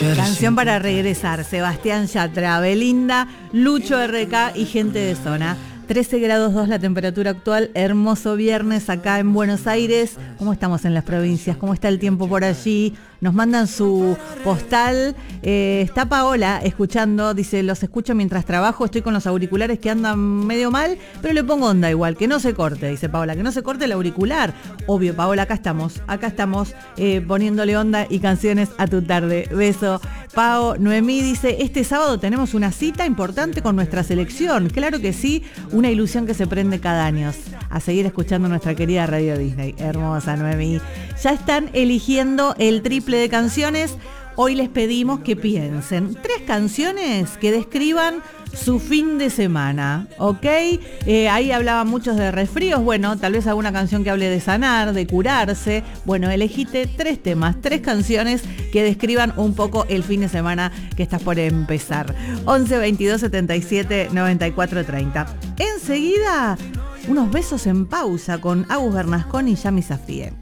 Canción para regresar. Sebastián Yatra, Belinda, Lucho RK y gente de zona. 13 grados 2 la temperatura actual, hermoso viernes acá en Buenos Aires. ¿Cómo estamos en las provincias? ¿Cómo está el tiempo por allí? Nos mandan su postal. Está Paola escuchando, dice, los escucho mientras trabajo, estoy con los auriculares que andan medio mal, pero le pongo onda igual, que no se corte, dice Paola, que no se corte el auricular. Obvio, Paola, acá estamos poniéndole onda y canciones a tu tarde. Beso. Pao. Noemí dice, este sábado tenemos una cita importante con nuestra selección. Claro que sí, una ilusión que se prende cada año. A seguir escuchando nuestra querida Radio Disney. Hermosa, Noemí. Ya están eligiendo el triple de canciones. Hoy les pedimos que piensen 3 canciones que describan su fin de semana, ¿ok? Ahí hablaban muchos de resfríos. Bueno, tal vez alguna canción que hable de sanar, de curarse. Bueno, elegite 3 temas, 3 canciones que describan un poco el fin de semana que estás por empezar. 11 22 77 94 30. Enseguida, unos besos en pausa con Agus Bernascón y Yami Safie.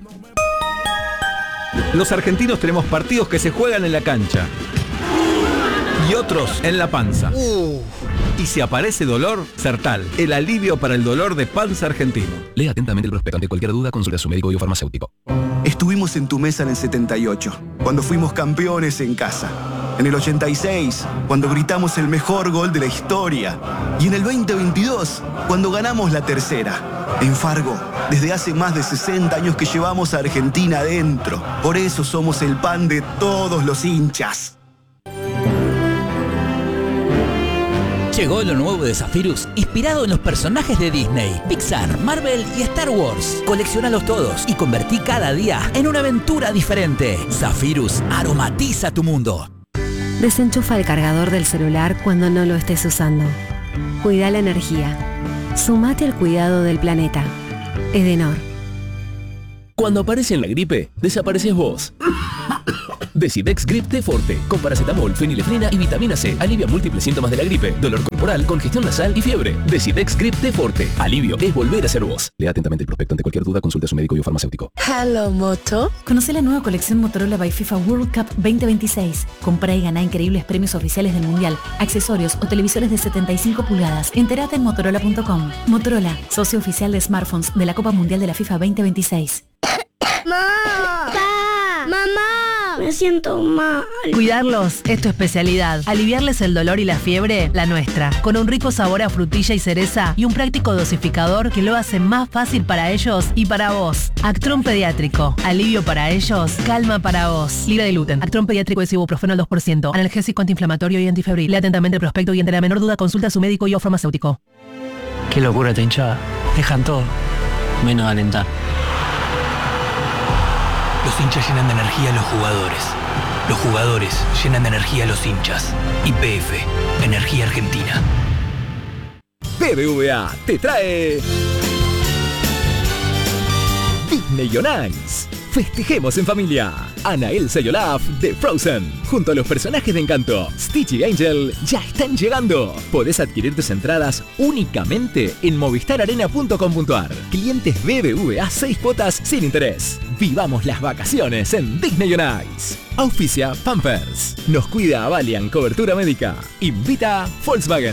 Los argentinos tenemos partidos que se juegan en la cancha y otros en la panza. Y si aparece dolor, Sertal, el alivio para el dolor de panza argentino. Lea atentamente el prospecto. Ante cualquier duda, consulte a su médico o farmacéutico. Estuvimos en tu mesa en el 78, cuando fuimos campeones en casa. En el 86, cuando gritamos el mejor gol de la historia. Y en el 2022, cuando ganamos la tercera. En Fargo, desde hace más de 60 años que llevamos a Argentina adentro. Por eso somos el pan de todos los hinchas. Llegó lo nuevo de Zephyrus, inspirado en los personajes de Disney, Pixar, Marvel y Star Wars. Colecciónalos todos y convertí cada día en una aventura diferente. Zephyrus aromatiza tu mundo. Desenchufa el cargador del celular cuando no lo estés usando. Cuida la energía. Sumate al cuidado del planeta. Edenor. Cuando aparece en la gripe, desapareces vos. Decidex Grip T Forte, con paracetamol, fenilefrina y vitamina C. Alivia múltiples síntomas de la gripe, dolor corporal, congestión nasal y fiebre. Decidex Grip T Forte. Alivio es volver a ser vos. Lea atentamente el prospecto. Ante cualquier duda, consulte a su médico o farmacéutico. Hello, Moto. Conoce la nueva colección Motorola by FIFA World Cup 2026. Comprá y ganá increíbles premios oficiales del Mundial, accesorios o televisores de 75 pulgadas. Entérate en motorola.com. Motorola, socio oficial de smartphones de la Copa Mundial de la FIFA 2026. ¡Mamá! Me siento mal. Cuidarlos es tu especialidad. Aliviarles el dolor y la fiebre, la nuestra. Con un rico sabor a frutilla y cereza y un práctico dosificador que lo hace más fácil para ellos y para vos. Actron Pediátrico. Alivio para ellos, calma para vos. Libre de gluten. Actron Pediátrico es ibuprofeno al 2%. Analgésico antiinflamatorio y antifebril. Lea atentamente el prospecto y ante la menor duda consulta a su médico y o farmacéutico. Qué locura esta hinchada. Dejan todo, menos alentar. Los hinchas llenan de energía a los jugadores. Los jugadores llenan de energía a los hinchas. YPF, Energía Argentina. BBVA te trae Disney on Ice. Festejemos en familia. Ana, Elsa y Olaf de Frozen, junto a los personajes de Encanto, Stitch y Angel, ya están llegando. Podés adquirir tus entradas únicamente en movistararena.com.ar. Clientes BBVA 6 cuotas sin interés. Vivamos las vacaciones en Disney on Ice. Auspicia Pampers. Nos cuida Valiant Cobertura Médica. Invita Volkswagen.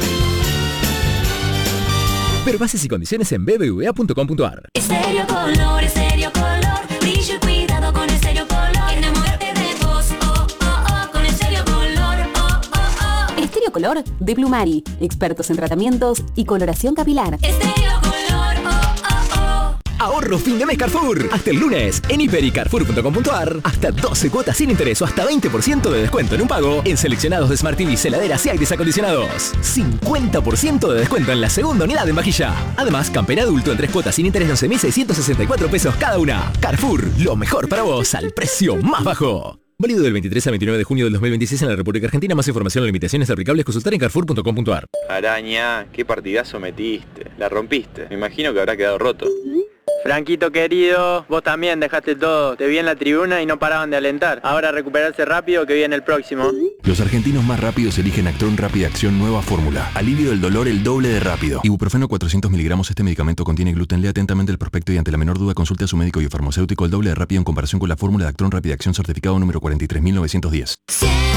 Ver bases y condiciones en bbva.com.ar. Estéreo Color, Estéreo Color. Brillo y cuidado con Estéreo Color. Enamórate de vos, oh, oh, oh, con Estéreo Color, oh, oh, oh. Estéreo Color de Plumari. Expertos en tratamientos y coloración capilar. Estéreo Color, oh, oh, oh. Ahorro fin de mes Carrefour. Hasta el lunes en hiper y carrefour.com.ar. Hasta 12 cuotas sin interés o hasta 20% de descuento en un pago en seleccionados de Smart TV, heladeras y aires acondicionados. 50% de descuento en la segunda unidad en vajilla. Además, campera adulto en 3 cuotas sin interés de 11.664 pesos cada una. Carrefour, lo mejor para vos al precio más bajo. Válido del 23 al 29 de junio del 2026 en la República Argentina. Más información o limitaciones aplicables consultar en carrefour.com.ar. Araña, qué partidazo metiste. La rompiste. Me imagino que habrá quedado roto. Franquito querido, vos también dejaste todo. Te vi en la tribuna y no paraban de alentar. Ahora recuperarse rápido que viene el próximo. Los argentinos más rápidos eligen Actron Rápida Acción Nueva Fórmula. Alivio del dolor el doble de rápido. Ibuprofeno 400 miligramos. Este medicamento contiene gluten. Lea atentamente el prospecto y ante la menor duda consulte a su médico y farmacéutico. El doble de rápido en comparación con la fórmula de Actron Rápida Acción certificado número 43910.